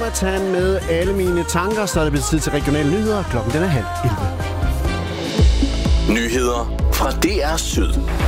Jonathan med alle mine tanker, så er det blevet tid til regionale nyheder. Klokken den er 10:30. Nyheder fra DR Syd.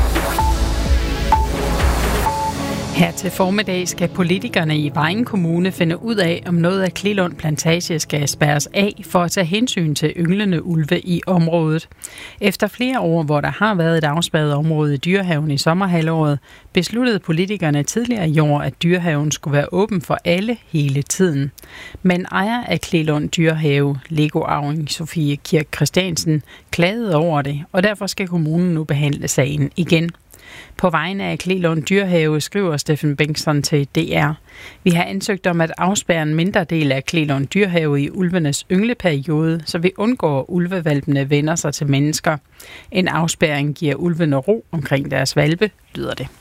Her til formiddag skal politikerne i Vejen Kommune finde ud af, om noget af Klelund Plantage skal spærres af for at tage hensyn til ynglende ulve i området. Efter flere år, hvor der har været et afspærret område i Dyrehaven i sommerhalvåret, besluttede politikerne tidligere i år, at Dyrehaven skulle være åben for alle hele tiden. Men ejer af Klelund Dyrehave, Lego-arving Sofie Kirk Christiansen, klagede over det, og derfor skal kommunen nu behandle sagen igen. På vegne af Klelund Dyrehave skriver Steffen Bengtsson til DR. Vi har ansøgt om at afspærre en mindre del af Klelund Dyrehave i ulvenes yngleperiode, så vi undgår, at ulvevalpene vender sig til mennesker. En afspærring giver ulvene ro omkring deres valpe, lyder det.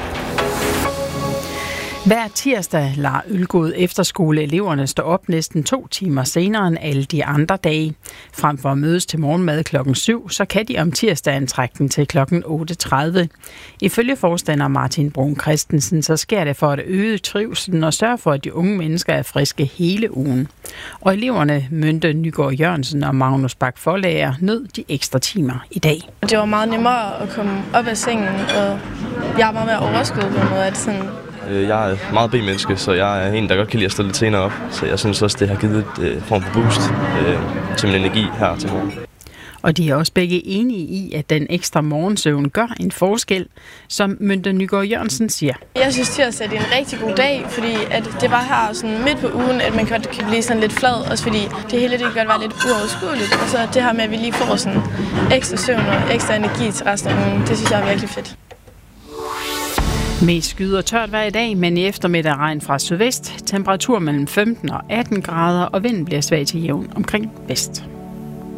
Hver tirsdag lader Ølgod Efterskole-eleverne stå op næsten 2 timer senere end alle de andre dage. Frem for at mødes til morgenmad klokken 7, så kan de om tirsdagen trække den til klokken 8.30. Ifølge forstander Martin Brun Christensen, så sker det for at øge trivslen og sørge for, at de unge mennesker er friske hele ugen. Og eleverne Mynte Nygaard Jørgensen og Magnus Bak Forlager nød de ekstra timer i dag. Det var meget nemmere at komme op af sengen, og jeg er meget mere overskuddet på noget af det sådan. Jeg er meget B-menneske, så jeg er en, der godt kan lide at stå lidt senere op. Så jeg synes også, det har givet et form for boost til min energi her til morgen. Og de er også begge enige i, at den ekstra morgensøvn gør en forskel, som Mynte Nygaard Jørgensen siger. Jeg synes tirsdag er en rigtig god dag, fordi at det var her sådan midt på ugen, at man godt kan blive sådan lidt flad, også fordi det hele det kan godt være lidt uoverskueligt. Og så det her med, at vi lige får sådan ekstra søvn og ekstra energi til resten af ugen, det synes jeg er virkelig fedt. Mest skyet og tørt hver i dag, men i eftermiddag regn fra sydvest. Temperatur mellem 15 og 18 grader, og vinden bliver svag til jævn omkring vest.